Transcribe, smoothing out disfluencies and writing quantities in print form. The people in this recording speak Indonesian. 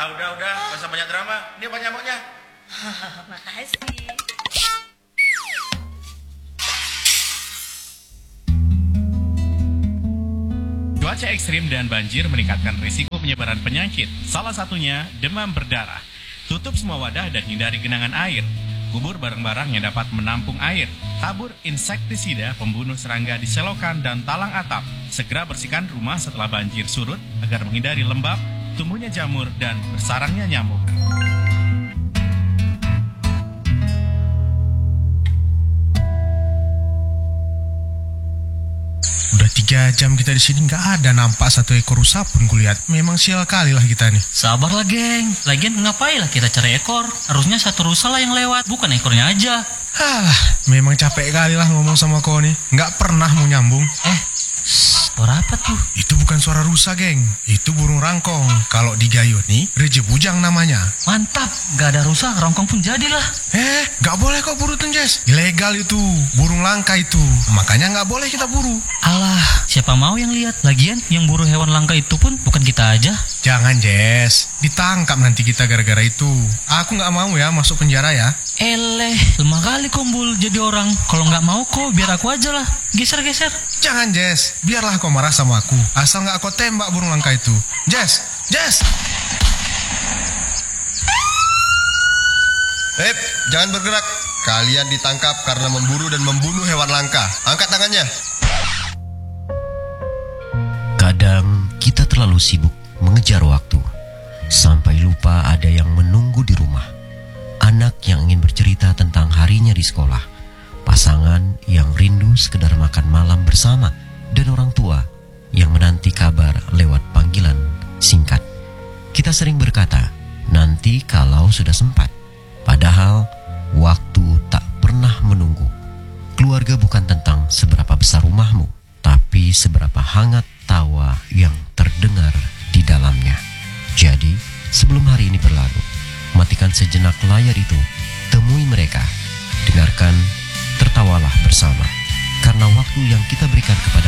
Udah, gak usah banyak drama. Ini apa nyamuknya? Makasih. Cuaca ekstrim dan banjir meningkatkan risiko penyebaran penyakit. Salah satunya demam berdarah. Tutup semua wadah dan hindari genangan air. Kubur barang-barang yang dapat menampung air. Tabur insektisida pembunuh serangga di selokan dan talang atap. Segera bersihkan rumah setelah banjir surut agar menghindari lembab, tumbuhnya jamur, dan bersarangnya nyamuk. Udah 3 jam kita di sini nggak ada nampak satu ekor rusa pun kulihat. Memang sial kali lah kita nih. Sabarlah geng, lagian ngapain lah kita cari ekor? Harusnya satu rusa lah yang lewat, bukan ekornya aja. Alah, memang capek kali lah ngomong sama kau nih. Nggak pernah mau nyambung. Suara apa tuh? Itu bukan suara rusa, geng. Itu burung rangkong. Kalau di Gayo nih, reje bujang namanya. Mantap, gak ada rusa, rongkong pun jadilah. Nggak boleh kau buru tuh, Jess. Ilegal itu, burung langka itu. Makanya nggak boleh kita buru. Alah, siapa mau yang lihat? Lagian yang buru hewan langka itu pun bukan kita aja. Jangan, Jess. Ditangkap nanti kita gara-gara itu. Aku nggak mau ya masuk penjara ya. Eleh, lemah kali Kombul jadi orang. Kalau nggak mau kok, biar aku aja lah. Geser-geser. Jangan, Jess. Biarlah kau marah sama aku. Asal nggak kau tembak burung langka itu. Jess! Jangan bergerak. Kalian ditangkap karena memburu dan membunuh hewan langka. Angkat tangannya. Kadang kita terlalu sibuk mengejar waktu, sampai lupa ada yang menunggu di rumah. Anak yang ingin bercerita tentang harinya di sekolah, pasangan yang rindu sekedar makan malam bersama, dan orang tua yang menanti kabar lewat panggilan singkat. Kita sering berkata, nanti kalau sudah sempat. Padahal waktu tak pernah menunggu. Keluarga bukan tentang seberapa besar rumahmu, tapi seberapa hangat tawa yang terdengar di dalamnya. Jadi, sebelum hari ini berlalu, matikan sejenak layar itu, temui mereka, dengarkan, tertawalah bersama. Karena waktu yang kita berikan kepada